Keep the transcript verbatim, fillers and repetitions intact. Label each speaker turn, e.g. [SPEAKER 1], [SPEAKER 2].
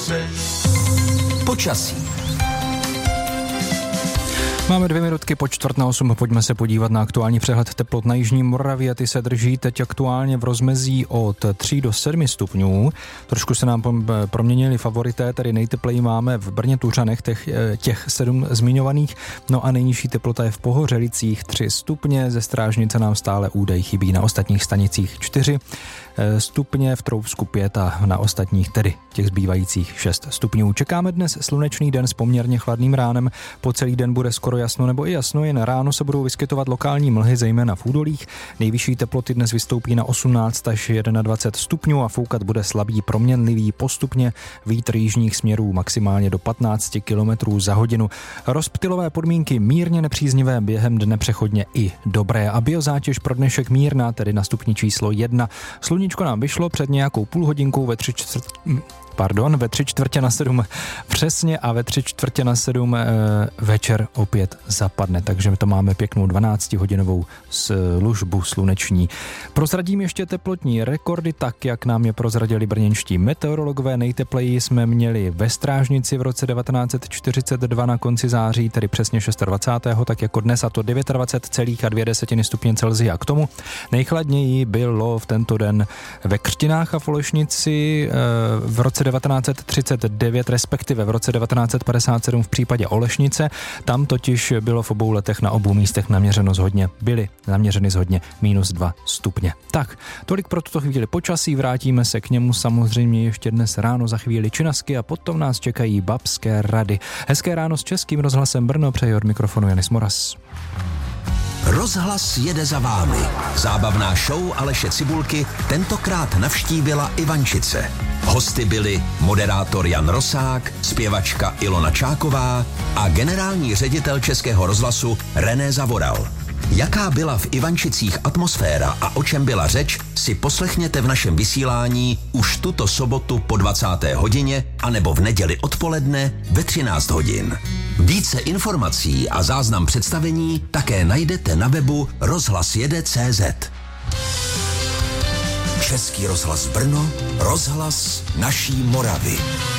[SPEAKER 1] seš.
[SPEAKER 2] Počasí.
[SPEAKER 3] Máme dvě minutky po čtvrt na osm, pojďme se podívat na aktuální přehled teplot na jižní Moravě. Ty se drží teď aktuálně v rozmezí od tří do sedmi stupňů. Trošku se nám proměnili favorité, tady nejtepleji máme v Brně Tuřanech, těch, těch sedm zmiňovaných, no a nejnižší teplota je v Pohořelicích tři stupně, ze Strážnice nám stále údaj chybí, na ostatních stanicích čtyři stupně, v Troubsku pět a na ostatních tedy těch zbývajících šest stupňů. Čekáme dnes slunečný den s poměrně chladným ránem, po celý den bude skoro jasno nebo i jasno, jen ráno se budou vyskytovat lokální mlhy, zejména v údolích. Nejvyšší teploty dnes vystoupí na osmnáct až dvacet jedna stupňů a foukat bude slabý proměnlivý postupně vítr jižních směrů maximálně do patnáct kilometrů za hodinu. Rozptylové podmínky mírně nepříznivé, během dne přechodně i dobré a biozátěž pro dnešek mírná, tedy na stupni číslo jedna. Sluníčko nám vyšlo před nějakou půl hodinkou ve tři čtvrt... Pardon, ve tři čtvrtě na sedm přesně a ve tři čtvrtě na sedm e, večer opět zapadne, takže to máme pěknou dvanáctihodinovou službu sluneční. Prozradím ještě teplotní rekordy, tak jak nám je prozradili brněnští meteorologové. Nejtepleji jsme měli ve Strážnici v roce devatenáct set čtyřicet dva na konci září, tedy přesně dvacátého šestého tak jako dnes, a to dvacet devět celá dvě desetiny stupně Celsia. K tomu nejchladněji bylo v tento den ve Křtinách a v Olešnici e, v roce devatenáct set třicet devět, respektive v roce devatenáct set padesát sedm v případě Olešnice. Tam totiž bylo v obou letech na obou místech naměřeno zhodně, byly naměřeny zhodně minus dva stupně. Tak, tolik pro tuto chvíli počasí, vrátíme se k němu samozřejmě ještě dnes ráno za chvíli činasky a potom nás čekají babské rady. Hezké ráno s Českým rozhlasem Brno, přeji od mikrofonu Janis Moras.
[SPEAKER 2] Rozhlas jede za vámi. Zábavná show Aleše Cibulky tentokrát navštívila Ivančice. Hosty byli moderátor Jan Rosák, zpěvačka Ilona Čáková a generální ředitel Českého rozhlasu René Zavoral. Jaká byla v Ivančicích atmosféra a o čem byla řeč, si poslechněte v našem vysílání už tuto sobotu po dvacáté hodině anebo v neděli odpoledne ve třináct hodin. Více informací a záznam představení také najdete na webu rozhlas jede tečka cé zet. Český rozhlas Brno, rozhlas naší Moravy.